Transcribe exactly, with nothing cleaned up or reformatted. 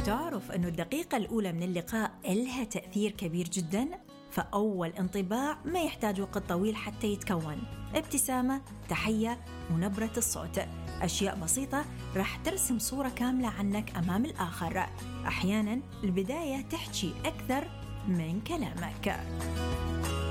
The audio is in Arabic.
وتعرف أنه الدقيقة الأولى من اللقاء إلها تأثير كبير جداً. فأول انطباع ما يحتاج وقت طويل حتى يتكون. ابتسامة، تحية، ونبرة الصوت، أشياء بسيطة راح ترسم صورة كاملة عنك أمام الآخر. أحياناً البداية تحكي أكثر من كلامك.